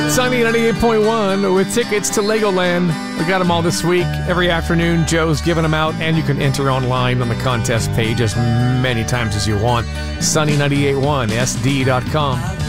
Sunny 98.1 with tickets to Legoland. We got them all this week. Every afternoon, Joe's giving them out, and you can enter online on the contest page as many times as you want. Sunny981sd.com.